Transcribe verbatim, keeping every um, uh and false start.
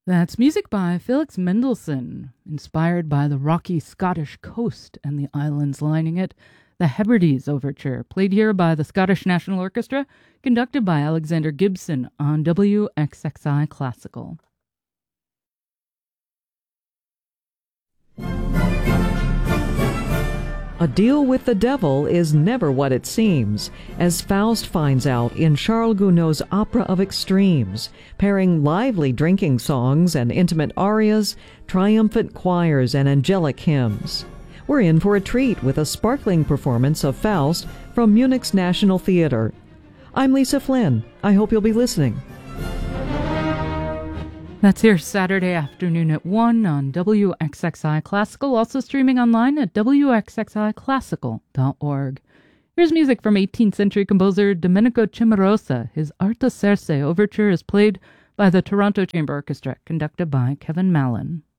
That's music by Felix Mendelssohn, inspired by the rocky Scottish coast and the islands lining it. The Hebrides Overture, played here by the Scottish National Orchestra, conducted by Alexander Gibson on W X X I Classical. A deal with the devil is never what it seems, as Faust finds out in Charles Gounod's Opera of Extremes, pairing lively drinking songs and intimate arias, triumphant choirs, and angelic hymns. We're in for a treat with a sparkling performance of Faust from Munich's National Theatre. I'm Lisa Flynn. I hope you'll be listening. That's here Saturday afternoon at one on W X X I Classical, also streaming online at w x x i classical dot org. Here's music from eighteenth century composer Domenico Cimarosa. His Artaserse Overture is played by the Toronto Chamber Orchestra, conducted by Kevin Mallon.